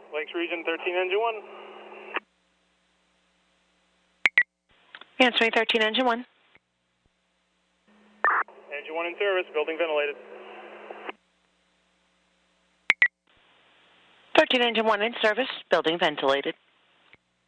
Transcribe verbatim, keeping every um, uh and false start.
Lakes Region thirteen, engine one. Answering thirteen, engine one. Engine one in service, building ventilated. thirteen, engine one in service, building ventilated.